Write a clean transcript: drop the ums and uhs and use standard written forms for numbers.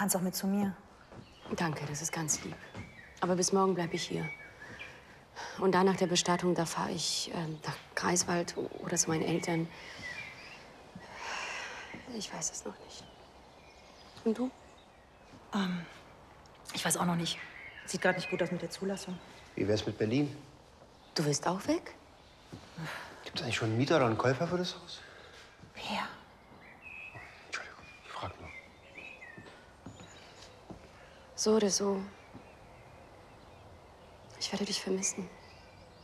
kannst auch mit zu mir. Danke, das ist ganz lieb. Aber bis morgen bleibe ich hier. Und dann nach der Bestattung, da fahre ich nach Greifswald oder zu meinen Eltern. Ich weiß es noch nicht. Und du? Ich weiß auch noch nicht. Sieht gerade nicht gut aus mit der Zulassung. Wie wär's mit Berlin? Du willst auch weg? Gibt es eigentlich schon einen Mieter oder einen Käufer für das Haus? Wer? Entschuldigung, ich frag nur. So oder so. Ich werde dich vermissen.